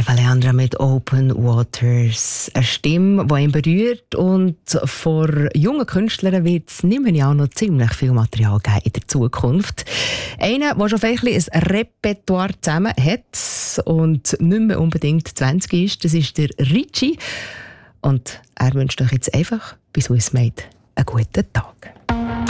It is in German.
Eva Leandra mit Open Waters. Eine Stimme, die ihn berührt. Und von jungen Künstlern wird es, nehme ich auch noch ziemlich viel Material geben in der Zukunft. Einer, der schon vielleicht ein Repertoire zusammen hat und nicht mehr unbedingt 20 ist, das ist der Ricci. Und er wünscht euch jetzt einfach bei Swiss Made einen guten Tag.